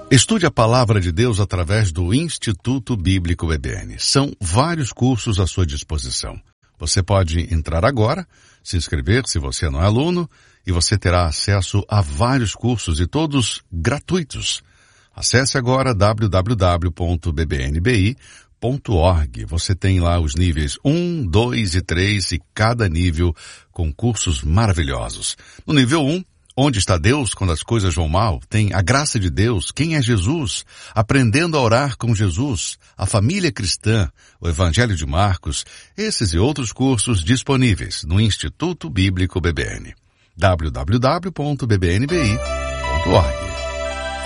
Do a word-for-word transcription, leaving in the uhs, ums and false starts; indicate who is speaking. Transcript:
Speaker 1: Estude a Palavra de Deus através do Instituto Bíblico B B N. São vários cursos à sua disposição. Você pode entrar agora, se inscrever se você não é aluno, e você terá acesso a vários cursos e todos gratuitos. Acesse agora w w w ponto b b n b i ponto org. Você tem lá os níveis um, dois e três e cada nível com cursos maravilhosos. No nível um, Onde está Deus quando as coisas vão mal? Tem a graça de Deus, quem é Jesus? Aprendendo a orar com Jesus, a família cristã, o Evangelho de Marcos, esses e outros cursos disponíveis no Instituto Bíblico B B N. w w w ponto b b n b i ponto org.